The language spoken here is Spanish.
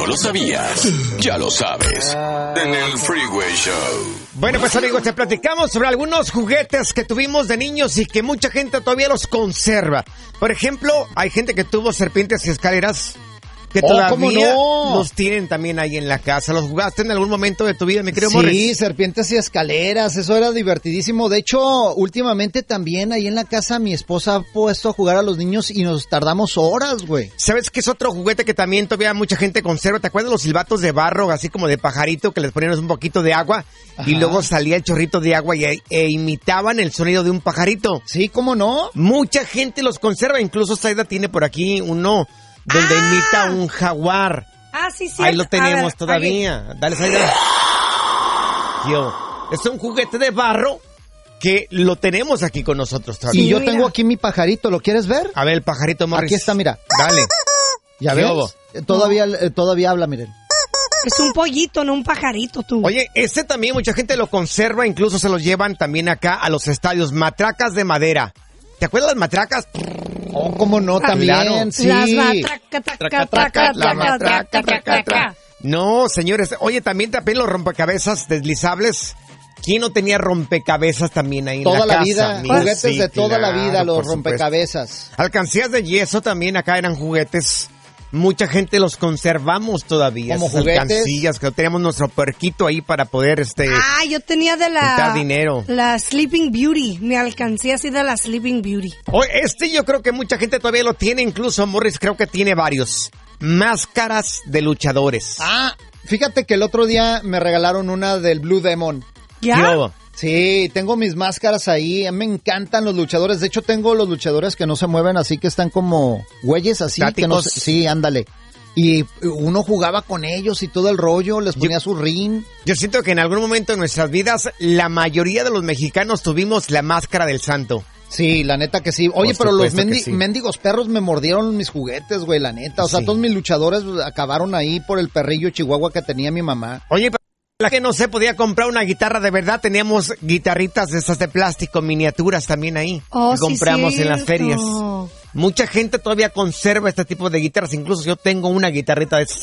no lo sabías, ya lo sabes. En el Freeway Show. Bueno, pues amigos, te platicamos sobre algunos juguetes que tuvimos de niños y que mucha gente todavía los conserva. Por ejemplo, hay gente que tuvo serpientes y escaleras que todavía los tienen también ahí en la casa. ¿Los jugaste en algún momento de tu vida, mi querido Morris? Sí, serpientes y escaleras, eso era divertidísimo. De hecho, últimamente también ahí en la casa mi esposa ha puesto a jugar a los niños y nos tardamos horas, güey. ¿Sabes qué es otro juguete que también todavía mucha gente conserva? ¿Te acuerdas los silbatos de barro, así como de pajarito, que les ponían un poquito de agua? Ajá. Y luego salía el chorrito de agua e imitaban el sonido de un pajarito. Sí, ¿cómo no? Mucha gente los conserva, incluso Saida tiene por aquí uno donde imita un jaguar. Sí, sí. Ahí lo tenemos todavía. Dale, Saida. Es un juguete de barro que lo tenemos aquí con nosotros todavía. Y yo tengo aquí mi pajarito, ¿lo quieres ver? A ver, el pajarito, Morris. Aquí está, mira. Dale. ¿Ya ves? Todavía habla, miren. Es un pollito, no un pajarito, tú. Oye, este también mucha gente lo conserva, incluso se los llevan también acá a los estadios. Matracas de madera. ¿Te acuerdas las matracas? Oh, ¿cómo no? También, claro. sí. Las matracas. No, señores. Oye, también los rompecabezas deslizables. ¿Quién no tenía rompecabezas también ahí en la casa? Toda la vida, amigo? juguetes Sí, de toda la vida, los por rompecabezas. supuesto. Alcancías de yeso también acá eran juguetes. Mucha gente los conservamos todavía. Como esas juguetes. Alcancillas, que teníamos nuestro puerquito ahí para poder yo tenía de juntar dinero. La Sleeping Beauty. Me alcancé así de la Sleeping Beauty. Yo creo que mucha gente todavía lo tiene, incluso Morris creo que tiene varios. Máscaras de luchadores. Fíjate que el otro día me regalaron una del Blue Demon. ¿Ya? Sí, tengo mis máscaras ahí, me encantan los luchadores. De hecho, tengo los luchadores que no se mueven, así que están como güeyes así. Que no, sí, ándale. Y uno jugaba con ellos y todo el rollo, les ponía su ring. Yo siento que en algún momento de nuestras vidas, la mayoría de los mexicanos tuvimos la máscara del santo. Sí, la neta que sí. Oye, pero los mendigos perros me mordieron mis juguetes, güey, la neta. O sea, todos mis luchadores acabaron ahí por el perrillo chihuahua que tenía mi mamá. Oye, la que no se podía comprar una guitarra de verdad, teníamos guitarritas de esas de plástico, miniaturas también ahí, que compramos en las ferias. Mucha gente todavía conserva este tipo de guitarras, incluso yo tengo una guitarrita de esas